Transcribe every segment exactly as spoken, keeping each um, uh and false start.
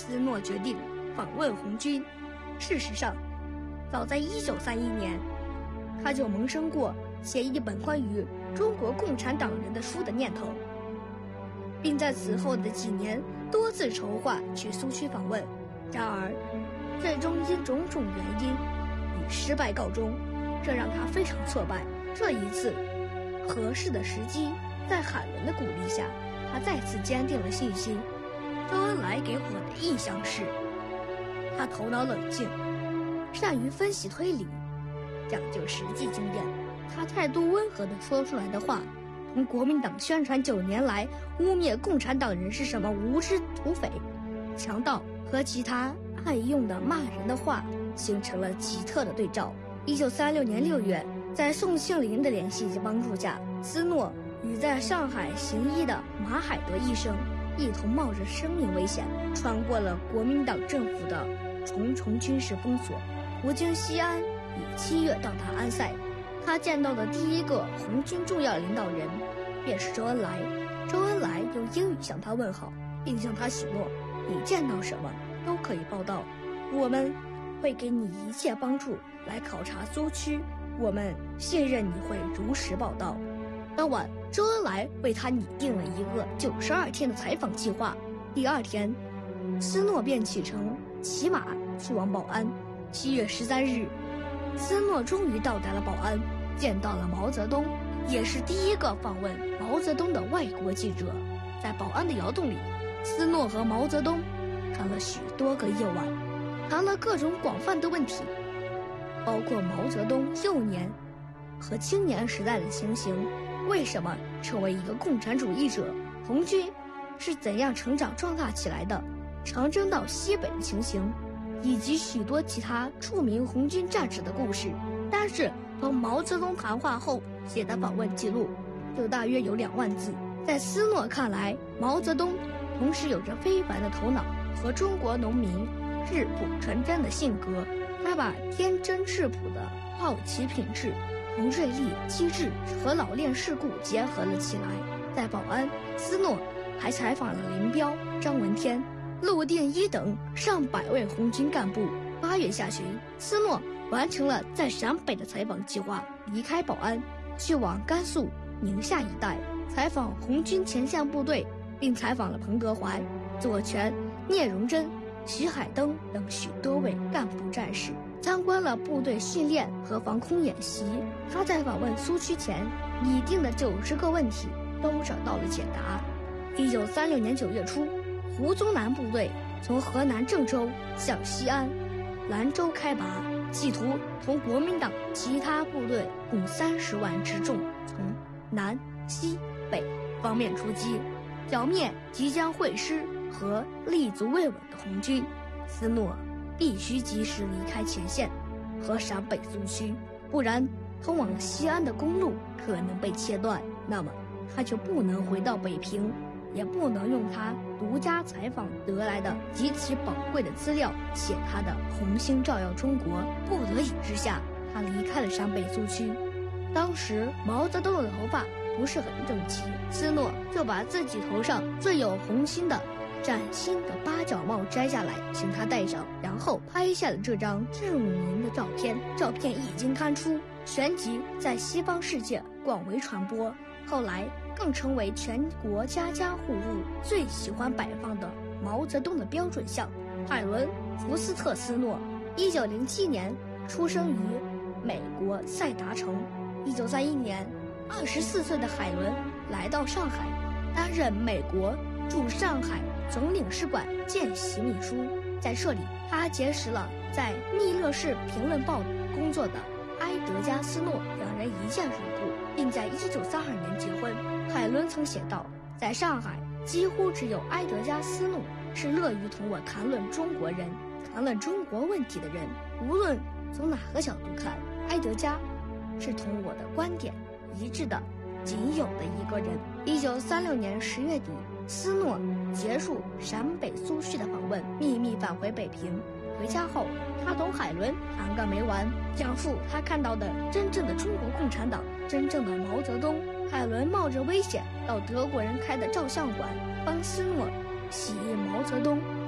斯诺决定访问红军。事实上，早在一九三一年，他就萌生过写一本关于中国共产党人的书的念头，并在此后的几年多次筹划去苏区访问。然而，最终因种种原因以失败告终，这让他非常挫败。这一次，合适的时机，在海伦的鼓励下，他再次坚定了信心。周恩来给我的印象是，他头脑冷静，善于分析推理，讲究实际经验。他态度温和地说出来的话，同国民党宣传九年来污蔑共产党人是什么无知土匪、强盗和其他爱用的骂人的话形成了奇特的对照。一九三六年六月，在宋庆龄的联系及帮助下，斯诺与在上海行医的马海德医生一同冒着生命危险，穿过了国民党政府的重重军事封锁，途经西安，以七月到达安塞。他见到的第一个红军重要领导人便是周恩来。周恩来用英语向他问好，并向他许诺，你见到什么都可以报道，我们会给你一切帮助。来考察苏区，我们信任你会如实报道。当晚，周恩来为他拟定了一个九十二天的采访计划。第二天，斯诺便启程骑马去往宝安。七月十三日，斯诺终于到达了宝安，见到了毛泽东，也是第一个访问毛泽东的外国记者。在宝安的窑洞里，斯诺和毛泽东谈了许多个夜晚，谈了各种广泛的问题，包括毛泽东幼年和青年时代的情形，为什么成为一个共产主义者，红军是怎样成长壮大起来的，长征到西北的情形，以及许多其他著名红军战士的故事。但是同毛泽东谈话后写的访问记录就大约有两万字。在斯诺看来，毛泽东同时有着非凡的头脑和中国农民质朴纯真的性格，他把天真质朴的好奇品质同锐利机智和老练世故结合了起来。在宝安，斯诺还采访了林彪、张闻天、陆定一等上百位红军干部。八月下旬，斯诺完成了在陕北的采访计划，离开宝安，去往甘肃、宁夏一带，采访红军前线部队，并采访了彭德怀、左权、聂荣臻、徐海登等许多位干部战士，参观了部队训练和防空演习。他在访问苏区前拟定的九十个问题都找到了解答。一九三六年九月初，胡宗南部队从河南郑州向西安、兰州开拔，企图同国民党其他部队共三十万之众从南、西、北方面出击，剿灭即将会师和立足未稳的红军。斯诺必须及时离开前线和陕北苏区，不然通往西安的公路可能被切断，那么他就不能回到北平，也不能用他独家采访得来的极其宝贵的资料写他的《红星照耀中国》。不得已之下，他离开了陕北苏区。当时毛泽东的头发不是很整齐，斯诺就把自己头上最有红星的崭新的八角帽摘下来，请他戴上，然后拍下了这张著名的照片。照片一经刊出，旋即在西方世界广为传播，后来更成为全国家家户户最喜欢摆放的毛泽东的标准像。海伦·福斯特·斯诺，一九零七年出生于美国塞达城。一九三一年，二十四岁的海伦来到上海，担任美国驻上海总领事馆见习秘书。在这里，他结识了在《密勒市评论报》工作的埃德加·斯诺，两人一见如故，并在一九三二年结婚。海伦曾写道，在上海几乎只有埃德加·斯诺是乐于同我谈论中国人、谈论中国问题的人。无论从哪个角度看，埃德加是同我的观点一致的仅有的一个人。一九三六年十月底，斯诺结束陕北苏区的访问，秘密返回北平。回家后，他同海伦谈个没完，讲述他看到的真正的中国共产党，真正的毛泽东。海伦冒着危险到德国人开的照相馆帮斯诺洗印毛泽东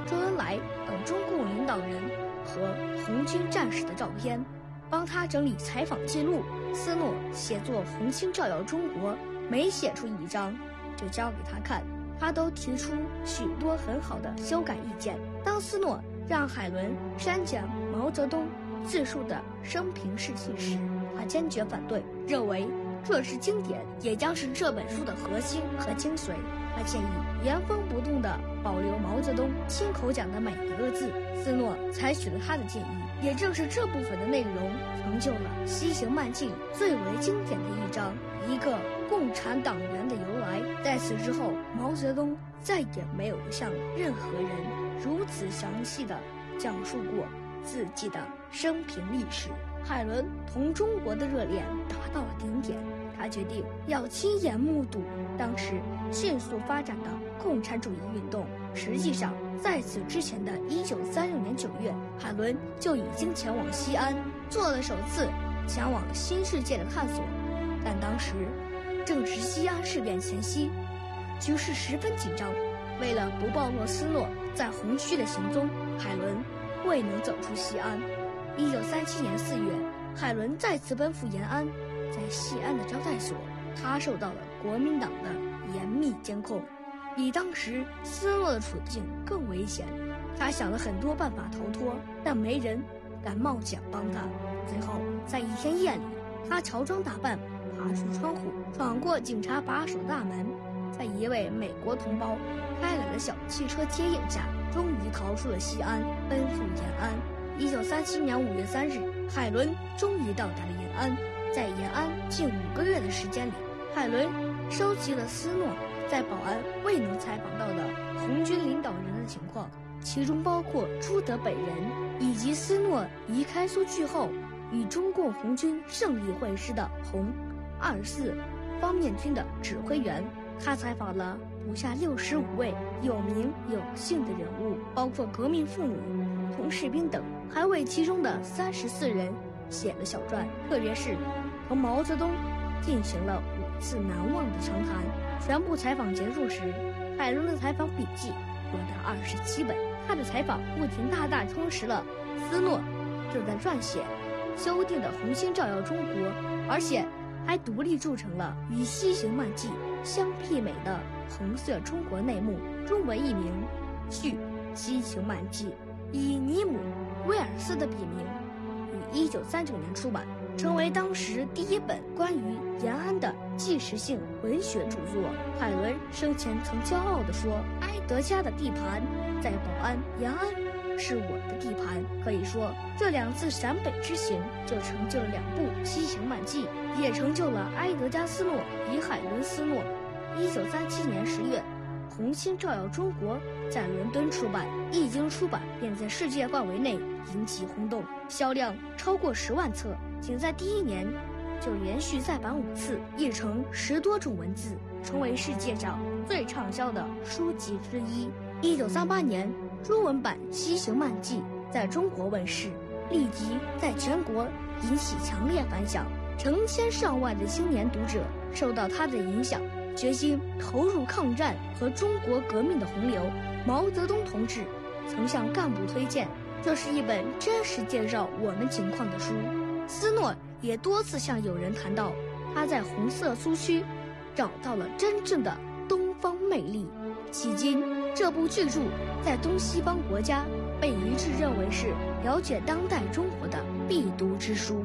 周恩来等中共领导人和红军战士的照片，帮他整理采访记录。斯诺写作《红星照耀中国》，每写出一章就交给他看，他都提出许多很好的修改意见。当斯诺让海伦删减毛泽东自述的生平事迹时，他坚决反对，认为这是经典，也将是这本书的核心和精髓。他建议原封不动地保留毛泽东亲口讲的每一个字。斯诺采取了他的建议，也正是这部分的内容成就了《西行漫记》最为经典的一章——一个共产党员的由来。在此之后，毛泽东再也没有向任何人如此详细地讲述过自己的生平历史。海伦同中国的热恋达到了顶点，他决定要亲眼目睹当时迅速发展的共产主义运动。实际上，在此之前的一九三六年九月，海伦就已经前往西安，做了首次前往新世界的探索。但当时正值西安事变前夕，局势十分紧张。为了不暴露斯诺在红区的行踪，海伦未能走出西安。一九三七年四月，海伦再次奔赴延安，在西安的招待所，他受到了国民党的严密监控，比当时斯诺的处境更危险。他想了很多办法逃脱，但没人敢冒险帮他。最后，在一天夜里，他乔装打扮，爬出窗户，闯过警察把守大门，在一位美国同胞开来的小汽车接应下，终于逃出了西安，奔赴延安。一九三七年五月三日，海伦终于到达了延安。在延安近五个月的时间里，海伦收集了斯诺在保安未能采访到的红军领导人的情况，其中包括朱德本人，以及斯诺离开苏区后与中共红军胜利会师的红二四方面军的指挥员。他采访了不下六十五位有名有姓的人物，包括革命妇女、普通士兵等，还为其中的三十四人写了小传，特别是和毛泽东进行了五次难忘的长谈。全部采访结束时，海伦的采访笔记多达二十七本。他的采访不仅大大充实了斯诺正在撰写、修订的《红星照耀中国》，而且还独立铸成了与《西行漫记》相媲美的红色中国内幕，中文译名《续西行漫记》，以尼姆·威尔斯的笔名，于一九三九年出版，成为当时第一本关于延安的纪实性文学著作。海伦生前曾骄傲地说：“埃德加的地盘在保安，延安是我的地盘。”可以说，这两次陕北之行就成就了两部《西行漫记》，也成就了埃德加·斯诺与海伦·斯诺。一九三七年十月，《红星照耀中国》在伦敦出版，一经出版便在世界范围内引起轰动，销量超过十万册，仅在第一年就连续再版五次，译成十多种文字，成为世界上最畅销的书籍之一。一九三八年，中文版《西行漫记》在中国问世，立即在全国引起强烈反响，成千上万的青年读者受到他的影响，决心投入抗战和中国革命的洪流。毛泽东同志曾向干部推荐，这是一本真实介绍我们情况的书。斯诺也多次向友人谈到，他在红色苏区找到了真正的东方魅力。迄今，这部巨著在东西方国家被一致认为是了解当代中国的必读之书。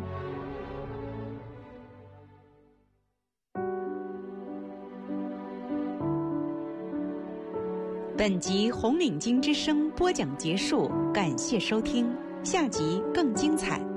本集红领巾之声播讲结束，感谢收听，下集更精彩。